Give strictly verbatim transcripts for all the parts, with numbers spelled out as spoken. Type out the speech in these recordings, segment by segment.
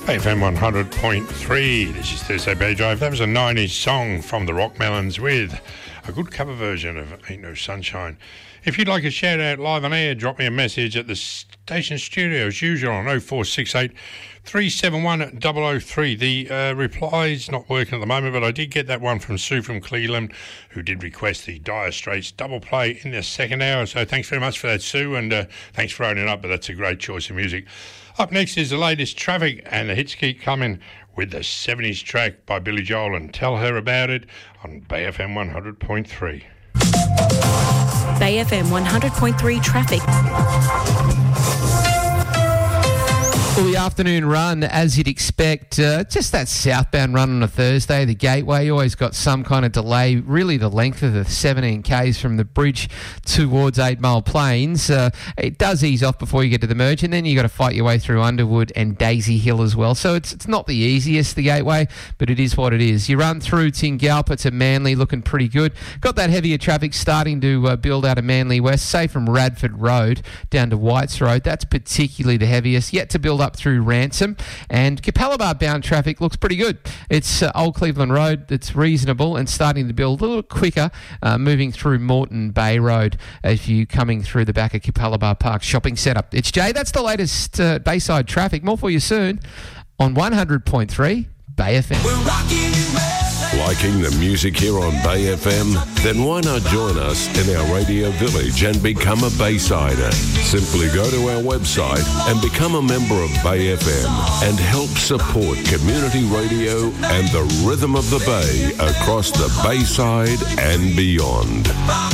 F M one hundred point three. This is Thursday Bay Drive. That was a nineties song from the Rockmelons with a good cover version of Ain't No Sunshine. If you'd like a shout out live on air, drop me a message at the station studio as usual on oh four six eight, three seven one, double oh three. The uh, reply's not working at the moment, but I did get that one from Sue from Cleveland, who did request the Dire Straits double play in the second hour. So thanks very much for that, Sue, and uh, thanks for owning up, but that's a great choice of music. Up next is the latest Traffic, and the hits keep coming with the seventies track by Billy Joel and Tell Her About It on Bay F M one hundred point three. Bay F M one hundred point three Traffic. Well, the afternoon run, as you'd expect, uh, just that southbound run on a Thursday, the Gateway, always got some kind of delay, really the length of the seventeen kays from the bridge towards Eight Mile Plains. Uh, it does ease off before you get to the merge, and then you've got to fight your way through Underwood and Daisy Hill as well. So it's it's not the easiest, the Gateway, but it is what it is. You run through Tingalpa to Manly, looking pretty good. Got that heavier traffic starting to uh, build out of Manly West, say from Radford Road down to Whites Road. That's particularly the heaviest, yet to build up through Ransom, and Capalaba bound traffic looks pretty good. It's uh, Old Cleveland Road that's reasonable and starting to build a little quicker, uh, moving through Moreton Bay Road as you coming through the back of Capalaba Park Shopping Centre. It's Jay, that's the latest uh, Bayside traffic. More for you soon on one hundred point three Bay F M. We're rocking Liking the music here on Bay F M? Then why not join us in our radio village and become a Baysider? Simply go to our website and become a member of Bay F M and help support community radio and the rhythm of the Bay across the Bayside and beyond.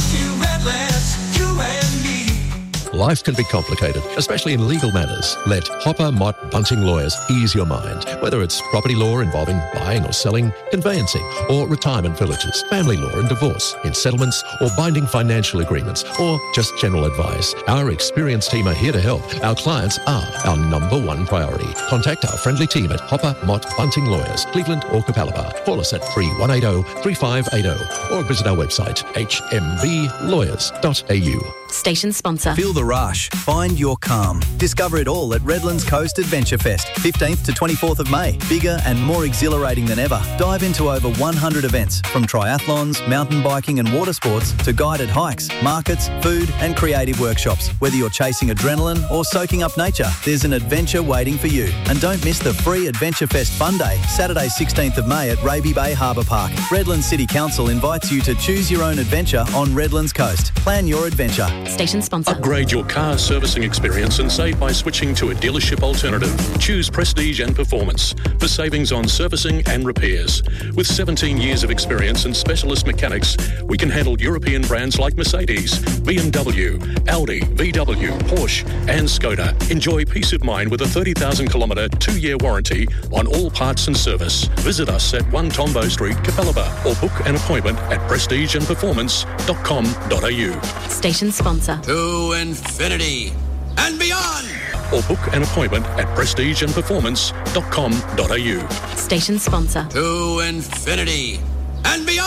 Life can be complicated, especially in legal matters. Let Hopper Mott Bunting Lawyers ease your mind. Whether it's property law involving buying or selling, conveyancing, or retirement villages, family law and divorce, in settlements or binding financial agreements, or just general advice, our experienced team are here to help. Our clients are our number one priority. Contact our friendly team at Hopper Mott Bunting Lawyers, Cleveland or Capalaba. Call us at three one eight zero, three five eight zero or visit our website h m b lawyers dot a u. Station sponsor. Feel the rush. Find your calm. Discover it all at Redlands Coast Adventure Fest, fifteenth to twenty-fourth of May. Bigger and more exhilarating than ever. Dive into over one hundred events, from triathlons, mountain biking and water sports to guided hikes, markets, food and creative workshops. Whether you're chasing adrenaline or soaking up nature, there's an adventure waiting for you. And don't miss the free Adventure Fest Fun Day, Saturday sixteenth of May at Raby Bay Harbour Park. Redlands City Council invites you to choose your own adventure on Redlands Coast. Plan your adventure. Station sponsor. Upgrade your car servicing experience and save by switching to a dealership alternative. Choose Prestige and Performance for savings on servicing and repairs. With seventeen years of experience and specialist mechanics, we can handle European brands like Mercedes, B M W, Audi, V W, Porsche and Skoda. Enjoy peace of mind with a thirty thousand kilometre two-year warranty on all parts and service. Visit us at one Tombo Street, Capalaba, or book an appointment at prestige and performance dot com dot a u. Station sponsor. To infinity and beyond. Or book an appointment at prestige and performance dot com dot a u. Station sponsor. To infinity and beyond.